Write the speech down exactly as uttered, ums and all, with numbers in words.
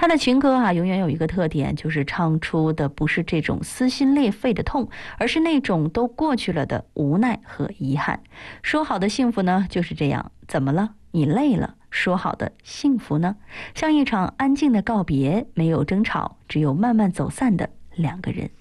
他的情歌啊，永远有一个特点，就是唱出的不是这种撕心裂肺的痛，而是那种都过去了的无奈和遗憾。说好的幸福呢，就是这样，怎么了？你累了？说好的幸福呢？像一场安静的告别，没有争吵，只有慢慢走散的两个人。